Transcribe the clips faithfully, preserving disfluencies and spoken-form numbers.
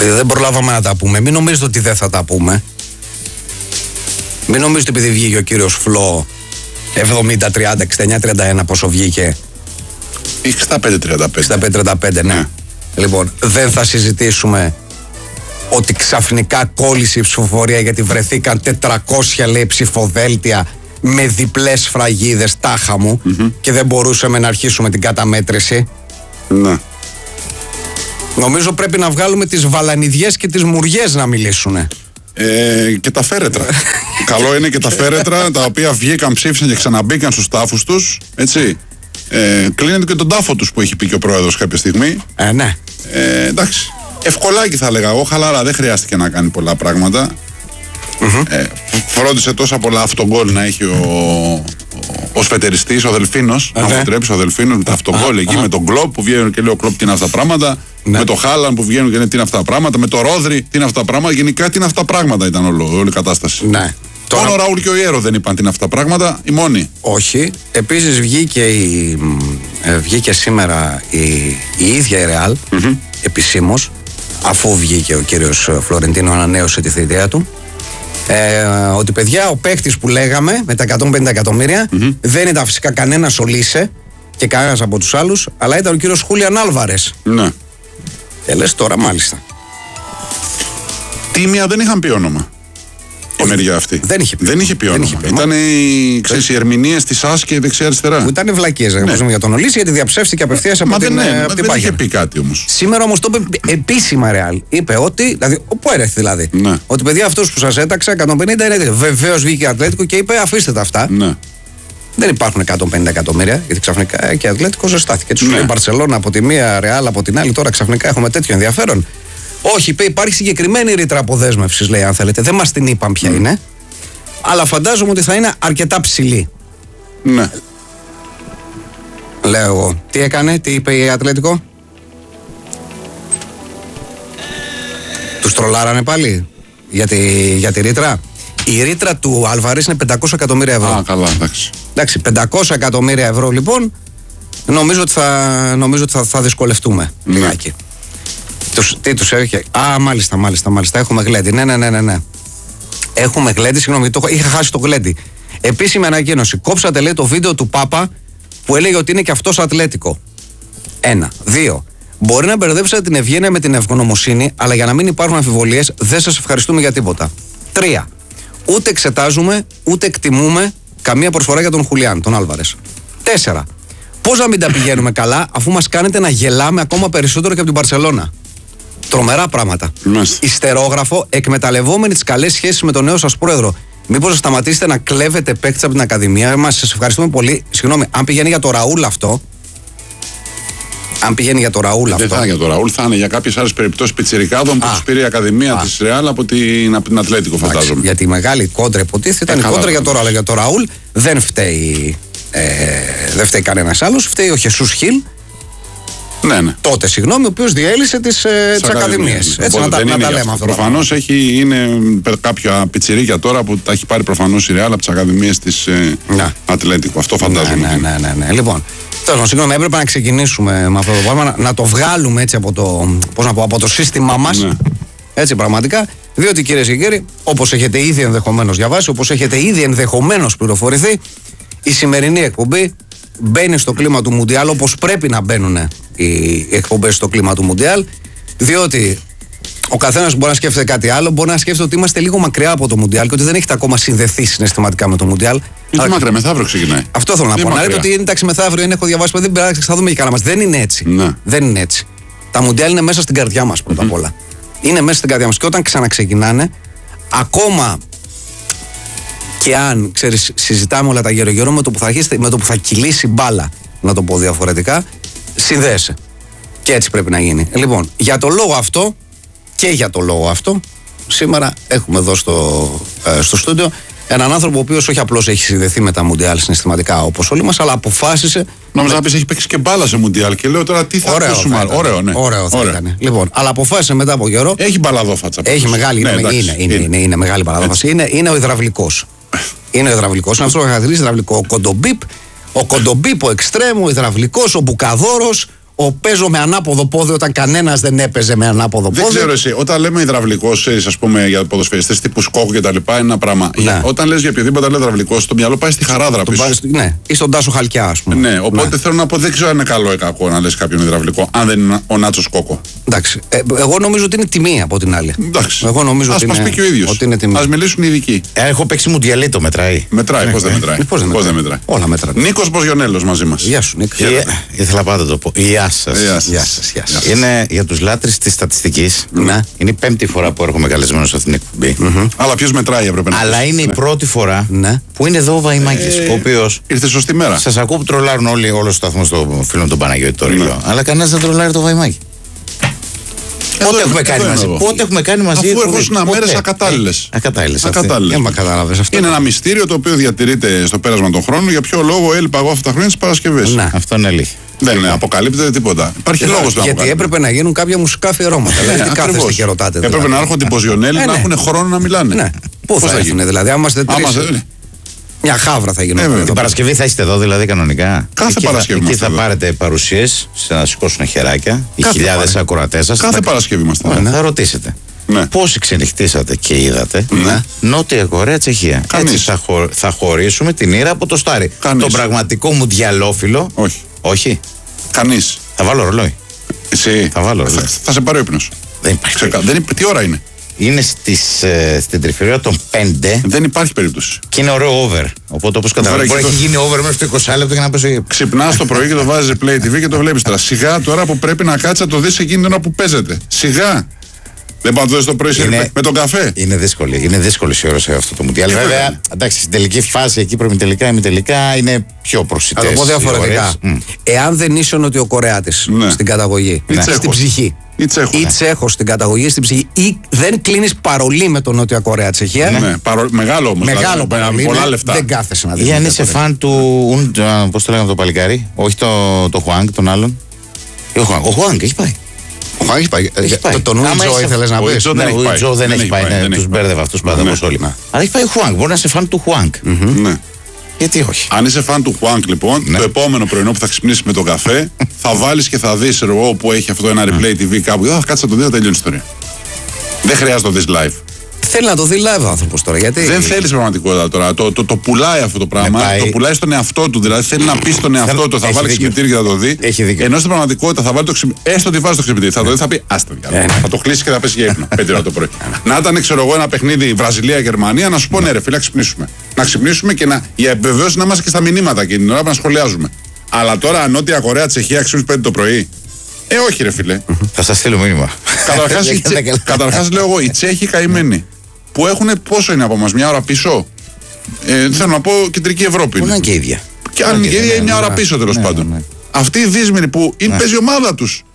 Επειδή δεν προλάβαμε να τα πούμε, μην νομίζετε ότι δεν θα τα πούμε. Μην νομίζετε επειδή βγήκε ο κύριος Φλό εβδομήντα τριάντα εξήντα εννιά τριάντα ένα πόσο βγήκε. εξήντα πέντε τριάντα πέντε. εξήντα πέντε τριάντα πέντε, ναι. ναι. Λοιπόν, δεν θα συζητήσουμε ότι ξαφνικά κόλλησε η ψηφοφορία γιατί βρεθήκαν τετρακόσια λέει ψηφοδέλτια με διπλές φραγίδες τάχα μου mm-hmm. και δεν μπορούσαμε να αρχίσουμε την καταμέτρηση. Ναι. Νομίζω πρέπει να βγάλουμε τις βαλανιδιές και τις μουριές να μιλήσουνε. Ε, και τα φέρετρα. Καλό είναι και τα φέρετρα τα οποία βγήκαν, ψήφισαν και ξαναμπήκαν στους τάφους τους. Έτσι. Ε, κλείνεται και τον τάφο τους που έχει πει και ο πρόεδρος κάποια στιγμή. Ε, ναι. Ε, εντάξει. Ευκολάκι θα έλεγα εγώ, χαλαρά, δεν χρειάστηκε να κάνει πολλά πράγματα. Mm-hmm. Ε, φρόντισε τόσα πολλά αυτογκόλ να έχει ο, ο, ο σφετεριστής, ο Δελφίνος. Okay. Να μου επιτρέψει ο Δελφίνος με τα αυτογκόλ εκεί, με τον Κλοπ που βγαίνουν και λέει ο Κλοπ τι είναι αυτά τα πράγματα. Ναι. Με το Χάλαν που βγαίνουν και λένε τι είναι αυτά τα πράγματα. Με το Ρόδρυ τι είναι αυτά τα πράγματα. Γενικά τι είναι αυτά τα πράγματα ήταν όλο, όλη η κατάσταση. Ναι. Μόνο ο Ραούλ και ο Ιέρο δεν είπαν τι είναι αυτά τα πράγματα, οι μόνοι. Όχι. Επίσης βγήκε, η, ε, βγήκε σήμερα η, η ίδια η Ρεάλ mm-hmm. επισήμως, αφού βγήκε ο κύριος Φλωρεντίνο, ανανέωσε τη θητεία του. Ε, ότι παιδιά ο παίκτης που λέγαμε με τα εκατόν πενήντα εκατομμύρια mm-hmm. δεν ήταν φυσικά κανένας ο Λίσε και κανένας από τους άλλους, αλλά ήταν ο κύριος Χούλιαν Άλβαρες. Ναι. Και λες τώρα μάλιστα. Τίμια δεν είχαν πει όνομα. Η μεριά αυτή. Δεν είχε πει, δεν είχε πει όνομα. Ήταν οι, ξέρεις, οι ερμηνείες της ΑΣ και δεξιά-αριστερά. Που ήταν βλακίες. Ναι. Για τον Ολύση γιατί διαψεύστηκε απευθείας από την Πάγια. Ναι, δεν είχε πει κάτι όμως. Σήμερα όμως το είπε επίσημα Ρεάλ. Είπε ότι. Δηλαδή, όπου έρθει δηλαδή. Ναι. Ότι παιδιά αυτούς που σας έταξα εκατόν πενήντα είναι. Βεβαίως βγήκε Ατλέτικο και είπε αφήστε τα αυτά. Ναι. Δεν υπάρχουν εκατόν πενήντα εκατομμύρια γιατί ξαφνικά και Ατλέτικο ζεστάθηκε. Του λέει Μπαρσελόνα από τη μία, Ρεάλ από την άλλη. Τώρα ξαφνικά έχουμε τέτοιο ενδιαφέρον. Όχι, είπε υπάρχει συγκεκριμένη ρήτρα αποδέσμευσης, λέει, αν θέλετε. Δεν μας την είπαν ποια mm. είναι. Αλλά φαντάζομαι ότι θα είναι αρκετά ψηλή. Ναι. Λέω εγώ. Τι έκανε, τι είπε η Ατλέτικο. Τους τρολάρανε πάλι για τη, για τη ρήτρα. Η ρήτρα του Αλβαρές είναι πεντακόσια εκατομμύρια ευρώ. Α, καλά, εντάξει. Εντάξει, πεντακόσια εκατομμύρια ευρώ λοιπόν. Νομίζω ότι θα, νομίζω ότι θα, θα δυσκολευτούμε ναι. λιγάκι. Τους, τι τους έχει. Α, μάλιστα, μάλιστα, μάλιστα. Έχουμε γλέντι. Ναι, ναι, ναι, ναι. ναι. Έχουμε γλέντι, συγγνώμη, το, είχα χάσει το γλέντι. Επίσημη ανακοίνωση. Κόψατε, λέει, το βίντεο του Πάπα που έλεγε ότι είναι και αυτός Ατλέτικο. Ένα. Δύο. Μπορεί να μπερδέψετε την ευγένεια με την ευγνωμοσύνη, αλλά για να μην υπάρχουν αμφιβολίες, δεν σας ευχαριστούμε για τίποτα. Τρία. Ούτε εξετάζουμε, ούτε εκτιμούμε καμία προσφορά για τον Χουλιάν, τον Άλβαρες. Τέσσερα. Πώς να μην τα πηγαίνουμε καλά, αφού μας κάνετε να γελάμε ακόμα περισσότερο και από την Μπαρσελόνα. Τρομερά πράγματα. Μάλιστα. Ιστερόγραφο, εκμεταλλευόμενοι τις καλές σχέσεις με τον νέο σας πρόεδρο. Μήπως θα σταματήσετε να κλέβετε παίκτες από την Ακαδημία μας, σας ευχαριστούμε πολύ. Συγγνώμη, αν πηγαίνει για το Ραούλ αυτό. Αν πηγαίνει για το Ραούλ δεν αυτό. Δεν θα είναι για το Ραούλ, θα είναι για κάποιες άλλες περιπτώσεις πιτσιρικάδων που τους πήρε η Ακαδημία της Ρεάλ από την, από την Ατλέτικο, φαντάζομαι. Γιατί η μεγάλη κόντρα υποτίθεται ήταν η κόντρα για το Ραούλ. Για το Ραούλ δεν φταίει, ε, δεν φταίει κανένας άλλος, φταίει ο Χεσούς Χιλ. Ναι, ναι. Τότε, συγγνώμη, ο οποίος διέλυσε τις, ε, τις ακαδημίες. Έτσι, να, τα, να τα λέμε αυτό. Προφανώς έχει, είναι κάποια πιτσιρίκια τώρα που τα έχει πάρει προφανώς η Ρεάλ από τις ακαδημίες της ε, Ατλέτικο. Αυτό φαντάζομαι. Ναι, ναι, ναι, ναι. Λοιπόν, τέλος, συγγνώμη, έπρεπε να ξεκινήσουμε με αυτό το πράγμα, να, να το βγάλουμε έτσι από το, πώς να πω, από το σύστημά μας. Ναι. Έτσι, πραγματικά. Διότι, κυρίες και κύριοι, όπως έχετε ήδη ενδεχομένως διαβάσει, όπως έχετε ήδη ενδεχομένως πληροφορηθεί, η σημερινή εκπομπή μπαίνει στο κλίμα του Μουντιάλ όπως πρέπει να μπαίνουν οι εκπομπές στο κλίμα του Μουντιάλ, διότι ο καθένας μπορεί να σκέφτεται κάτι άλλο, μπορεί να σκέφτεται ότι είμαστε λίγο μακριά από το Μουντιάλ και ότι δεν έχετε ακόμα συνδεθεί συναισθηματικά με το Μουντιάλ. Είναι μακριά, μεθαύριο ξεκινάει. Αυτό θέλω να πω. Να λέτε ότι εντάξει, μεθαύριο είναι, έχω διαβάσει, δεν πειράζει, θα δούμε και καλά μας. Δεν είναι έτσι. Ναι. Δεν είναι έτσι. Τα Μουντιάλ είναι μέσα στην καρδιά μας πρώτα mm-hmm. απ' όλα. Είναι μέσα στην καρδιά μας και όταν ξαναξεκινάνε, ακόμα και αν ξέρεις, συζητάμε όλα τα γύρω-γύρω, με το που θα αρχίσει, με το που θα κυλήσει μπάλα, να το πω διαφορετικά, συνδέεσαι. Και έτσι πρέπει να γίνει. Λοιπόν, για το λόγο αυτό και για το λόγο αυτό, σήμερα έχουμε εδώ στο, ε, στο στούντιο έναν άνθρωπο ο οποίος όχι απλώς έχει συνδεθεί με τα Μουντιάλ συναισθηματικά όπως όλοι μας, αλλά αποφάσισε. Νόμιζα να πεις έχει παίξει και μπάλα σε Μουντιάλ και λέω τώρα τι θα ακούσουμε. Ωραίο, ωραίο, ναι. Ωραίο θα ήταν. Λοιπόν, αλλά αποφάσισε μετά από καιρό. Έχει μπαλαδόφατσα. Έχει μεγάλη, ναι, είναι, είναι, είναι, είναι, είναι, είναι μεγάλη μπαλαδόφατσα. Είναι, είναι ο υδραυλικός. Είναι ο υδραυλικός. Είναι αυτό που χαρακτηρίζει υδραυλικό. Ο Κοντομπίπ, ο Κοντομπίπ, ο Εκστρέμ, ο υδραυλικός, ο Μπουκαδόρος, ο παίζω με ανάποδο πόδι όταν κανένας δεν έπαιζε με ανάποδο πόδι. Δεν ξέρω εσύ, όταν λέμε υδραυλικός, ας πούμε για ποδοσφαιριστές τύπου Σκόκου και τα λοιπά, είναι ένα πράγμα. Ναι. Όταν λες για οποιοδήποτε άλλο υδραυλικός, το μυαλό πάει στη χαράδρα πίσω. Πάει, ναι, ή στον Τάσο Χαλκιά, ας πούμε. Ναι, οπότε ναι. θέλω να πω, δεν ξέρω αν είναι καλό ή κακό να λες κάποιον υδραυλικό, αν δεν είναι ο Νάτσο Κόκο. Εντάξει. Ε, εγώ νομίζω ότι είναι τιμή από την άλλη. Εντάξει. Εγώ νομίζω ας ότι μας είναι, πει και ο ίδιος. Ας μιλήσουν οι ειδικοί. Έχω παίξει μουντιαλίτο, μετράει. Μετράει, πώς δεν μετράει. Πώς δεν μετράει. Όλα μετράνε. Νίκος Μποζιονέλος μαζί μας. Γεια σου, Νίκο. Ήθελα πάντα να το πω. Γεια σας. Γεια σας. Είναι για τους λάτρεις της στατιστικής. Ναι. Είναι η πέμπτη φορά που έρχομαι καλεσμένος σε αυτήν την εκπομπή. Mm-hmm. Αλλά ποιος μετράει, έπρεπε να Αλλά είναι ναι. η πρώτη φορά ναι. που είναι εδώ ο Βαϊμάκης. Ε, ο οποίος. Ήρθε σωστή μέρα. Σας ακούω που τρολάρουν όλοι, όλο ο σταθμός των φίλων του Παναγιώτη το Ρίλο. Αλλά κανένας δεν τρολάρει το Βαϊμάκη. Πότε έχουμε, κάνει μαζί, πότε έχουμε κάνει μαζί. Αφού έρχονταν μέρες ακατάλληλες. Ακατάλληλες. Ακατάλληλες. Δεν κατάλαβες αυτό. Είναι ένα μυστήριο το οποίο διατηρείται στο πέρασμα των χρόνων. Για ποιο λόγο έλειπα εγώ αυτά τα χρόνια τις Παρασκευές. Ναι. Αυτό είναι αλήθεια. Δεν είναι, αποκαλύπτεται τίποτα. Υπάρχει λόγος να Γιατί έπρεπε να γίνουν κάποια μουσικά αφιερώματα. Δηλαδή, τι κάθεστε και ρωτάτε. Έπρεπε να έρχονται οι Μποζιονέλοι να έχουν χρόνο να μιλάνε. Ναι. Πού θα έρθουν, δηλαδή, άμα είστε τρεις. Μια χάβρα θα γινόταν. Την Παρασκευή θα είστε εδώ, δηλαδή, κανονικά. Κάθε Παρασκευή. Εκεί θα πάρετε παρουσίες, να σηκώσουν χεράκια, οι χιλιάδες ακροατές σας. Κάθε Παρασκευή είμαστε. Θα ρωτήσετε. Ναι. Πώς εξελιχθήσατε και είδατε ναι. Νότια Κορέα, Τσεχία. Έτσι θα, χω... θα χωρίσουμε την ήρα από το στάρι. Κανείς. Τον πραγματικό μου διαλόφιλο. Όχι. Όχι. Κανείς. Θα βάλω ρολόι. Εσύ. Θα βάλω ρολόι. Θα, θα σε πάρει ο ύπνος. Δεν υπάρχει. Ξεκα... Δεν... Τι ώρα είναι? Είναι στις, ε, στην τριφυλία των πέντε. Δεν υπάρχει περίπτωση. Και είναι ωραίο over. Οπότε όπως καταλαβαίνετε, μπορεί να έχει γίνει over μέχρι το είκοσι λεπτό για να πέσει. Ξυπνάς το πρωί και το βάζεις Play τι βι και το βλέπεις τώρα. Σιγά τώρα που πρέπει να κάτσεις να το δεις εκείνη την ώρα που παίζεται. Σιγά. Δεν πάω να το δεις το πρωί είναι... με τον καφέ. Είναι δύσκολη. Είναι δύσκολη η ώρα σε αυτό το μουντιάλ. Βέβαια, εντάξει, στην τελική φάση εκεί προημιτελικά, ημιτελικά είναι πιο προσιτές. Θα το πω διαφορετικά. Mm. Εάν δεν είσαι Νοτιοκορεάτης ναι. στην καταγωγή, ναι. στην ψυχή. Ή Τσέχος. Ή Τσέχος στην καταγωγή, στην ψυχή. Ή δεν κλείνεις παρολί με τον Νότια Κορέα Τσεχία. Ναι, ναι. Παρο... Μεγάλο όμως. Μεγάλο δηλαδή, παρολί. Πολλά ναι, λεφτά. Δεν κάθεσαι να δεις. Ή αν είσαι φαν του. Πώς το λέγαμε το παλικάρι. Όχι το, το Χουάνγκ, τον άλλον. Ο Χουάνγκ έχει πάει. Ο Χουάνγκ έχει πάει. Έχει πάει. Τον Ουιτζό ήθελες να πεις. Ο Ουιτζό δεν έχει πάει. Τους μπέρδευα αυτούς πάντα όπως όλοι. Αλλά έχει πάει ο Χουάνγκ. Μπορεί να είσαι φαν του Χουάνγκ. Γιατί όχι. Αν είσαι φαν του Χουάνκ, λοιπόν, ναι. το επόμενο πρωινό που θα ξυπνήσεις με τον καφέ, θα βάλεις και θα δεις εγώ που έχει αυτό ένα replay τι βι κάπου. Θα κάτσεις να το δει, θα τελειώνει η ιστορία. Δεν χρειάζεται να το δεις live. Θέλει να το δει live ο άνθρωπος τώρα. Γιατί... Δεν θέλει πραγματικότητα τώρα. Το, το, το πουλάει αυτό το πράγμα. Ναι, το πουλάει στον εαυτό του. Δηλαδή θέλει να πει στον εαυτό του, θα βάλει ξυπνητήρι και θα το δει. Ενώ στην πραγματικότητα θα βάλει το ξυπνητήρι. Έστω ότι βάζει το ξυπνητήρι. Θα το δει, θα πει άστα. Θα το κλείσει και θα πέσει για ύπνο. πέντε ώρα το πρωί. Να ήταν, ξέρω εγώ, ένα παιχνίδι Βραζιλία-Γερμανία, να σου πω ναι, ρε φίλε, να ξυπνήσουμε. Να ξυπνήσουμε και να, για επιβεβαίωση να είμαστε και στα μηνύματα εκείνη την ώρα που να σχολιάζουμε. Αλλά τώρα Νότια Κορέα, Τσεχία, ξυπνήσουμε πέντε το πρωί. Ε, όχι, ρε φίλε. Θα σα στείλω μήνυμα. Καταρχάς, λέω εγώ, οι Τσέχοι καημένοι. Που έχουν πόσο είναι από μας, μια ώρα πίσω. Ε, θέλω να πω κεντρική Ευρώπη. Που είναι και ίδια. Και αν είναι και ίδια, είναι μια ώρα πίσω τέλος πάντων. Αυτοί οι δύσμενοι που είναι παίζει η ομάδα τους.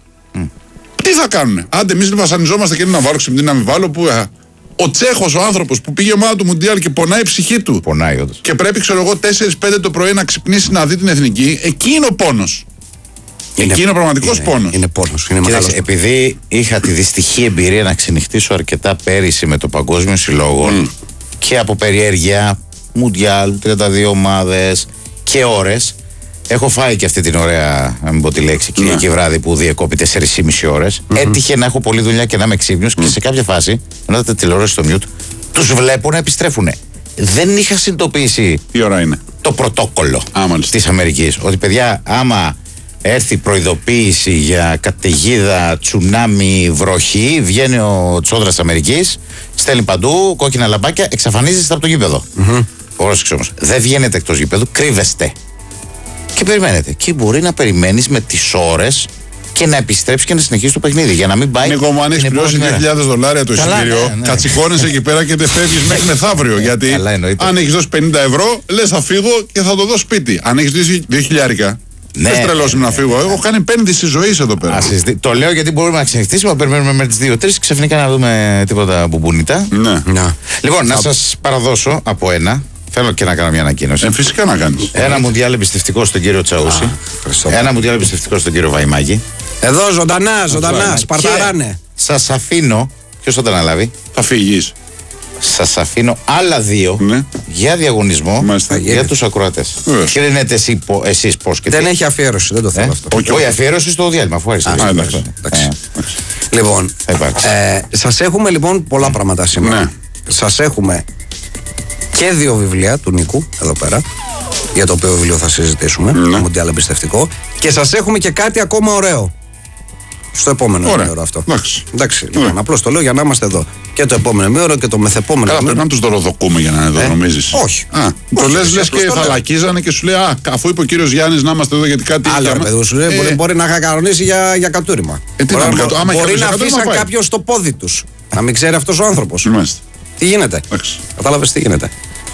Τι θα κάνουνε. Άντε, εμείς βασανιζόμαστε και είναι να βάλω ξυπνητήρι να μην βάλω. Που, α, ο Τσέχος ο άνθρωπος που πήγε η ομάδα του Μουντιάλ και πονάει η ψυχή του. Πονάει όντως. Και πρέπει, ξέρω εγώ, τέσσερα πέντε το πρωί να ξυπνήσει να δει την εθνική. Εκεί είναι ο πόνος. Είναι, Εκεί είναι ο πραγματικός είναι, πόνος. Είναι πόνος. Είναι Κοίταξε, επειδή είχα τη δυστυχή εμπειρία να ξενυχτήσω αρκετά πέρυσι με το Παγκόσμιο Συλλόγο mm. και από περιέργεια, Μουντιάλ, τριάντα δύο ομάδες και ώρες. Έχω φάει και αυτή την ωραία, να μην πω τη λέξη, Κυριακή yeah. βράδυ που διεκόπη τέσσερις και μισή ώρες. Mm-hmm. Έτυχε να έχω πολλή δουλειά και να είμαι ξύπνιος mm. και σε κάποια φάση, ενώ τα τηλεόραση στο μιούτ, τους βλέπω να επιστρέφουν. Δεν είχα συνειδητοποιήσει Τι ώρα είναι. το πρωτόκολλο της Αμερικής. Ότι παιδιά, άμα έρθει προειδοποίηση για καταιγίδα, τσουνάμι, βροχή, βγαίνει ο Τσόδρας της Αμερικής, στέλνει παντού κόκκινα λαμπάκια, εξαφανίζεστε από το γήπεδο. Mm-hmm. Πρόσεξε όμως, δεν βγαίνετε εκτός γήπεδου, κρύβεστε. Και περιμένετε. Και μπορεί να περιμένεις με τις ώρες και να επιστρέψει και να συνεχίσει το παιχνίδι. Για να μην πάει. Νίκο μου, αν έχει πληρώσει δύο χιλιάδες δολάρια το εισιτήριο, ναι, ναι. κατσικώνεσαι εκεί πέρα και δεν φεύγεις μέχρι μεθαύριο. Γιατί αν έχει δώσει πενήντα ευρώ, λες θα φύγω και θα το δω σπίτι. Αν έχει δώσει δύο χιλιάρικα. Ναι, δεν τρελώσουμε ναι, να φύγω. Ναι, ναι. Έχω κάνει επένδυση ζωή εδώ πέρα. Ασυστη... Το λέω γιατί μπορούμε να ξενυχτήσουμε, να περιμένουμε με τις δύο τρεις ξαφνικά να δούμε τίποτα μπουμπονιτά. Ναι. ναι. Λοιπόν, να σας παραδώσω από ένα. Θέλω και να κάνω μια ανακοίνωση. Ε, φυσικά να κάνεις. Ένα μουντιάλ εμπιστευτικό στον κύριο Τσαούση. Α, ένα μουντιάλ εμπιστευτικό στον κύριο Βαϊμάκη. Εδώ ζωντανά, ζωντανά, σπαρταράνε. Σας αφήνω. Ποιος θα το αναλάβει? Θα φύγεις. Σας αφήνω άλλα δύο Ναι. για διαγωνισμό Μάλιστα. για τους ακροατές. Βεβαίως. Κρίνετε εσύ, εσείς πώς και Δεν τι. έχει αφιέρωση, δεν το θέλω Ε? αυτό. Όχι, Όχι, όχι. αφιέρωση στο διάλειμμα, αφού άρεσε. Α, εντάξει. Εντάξει. Ε, Λοιπόν, θα υπάρξει. ε, σας έχουμε λοιπόν πολλά πράγματα σήμερα. Ναι. Σας έχουμε και δύο βιβλία του Νίκου εδώ πέρα, για το οποίο βιβλίο θα συζητήσουμε, Ναι. το Μουντιάλ Εμπιστευτικό, και σας έχουμε και κάτι ακόμα ωραίο στο επόμενο Ωραία. ημίωρο αυτό. Εντάξει. Εντάξει, λοιπόν, Ωραία. απλώς το λέω για να είμαστε εδώ και το επόμενο ημίωρο και το μεθεπόμενο Καλά, πρέπει ημίωρο. να του δωροδοκούμε για να είναι εδώ, Ε, νομίζεις. όχι. Α, το Όχι, λες, εσύ λες απλώς και το θα λέω. λακίζανε και σου λέει, Α, αφού είπε ο κύριος Γιάννης να είμαστε εδώ γιατί κάτι. Άλλο για ρε μα- παιδί μου, σου λέει, Ε, μπορεί, μπορεί να είχα κανονίσει για, για κατούριμα. Ε, τι μπορεί να μην κατου- άμα έχει μπορεί κάποιος να για κατούριμα, αφήσαν πάει. κάποιον στο πόδι τους. Να μην ξέρει αυτός ο άνθρωπος. Μάλιστα. Τι γίνεται. Εντάξει. Κατάλαβες τι γίνεται.